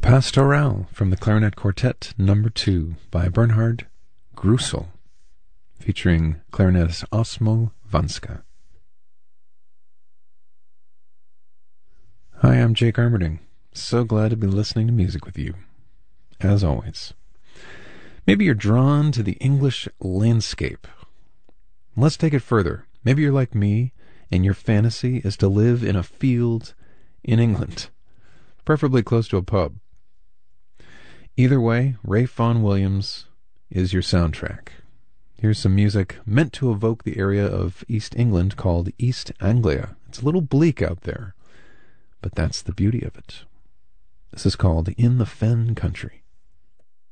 Pastoral from the Clarinet Quartet No. 2 by Bernhard Grusel, featuring clarinetist Osmo Vanska. Hi, I'm Jake Armerding. So glad to be listening to music with you, as always. Maybe you're drawn to the English landscape. Let's take it further. Maybe you're like me, and your fantasy is to live in a field in England, preferably close to a pub. Either way, Ralph Vaughan Williams is your soundtrack. Here's some music meant to evoke the area of East England called East Anglia. It's a little bleak out there, but that's the beauty of it. This is called In the Fen Country.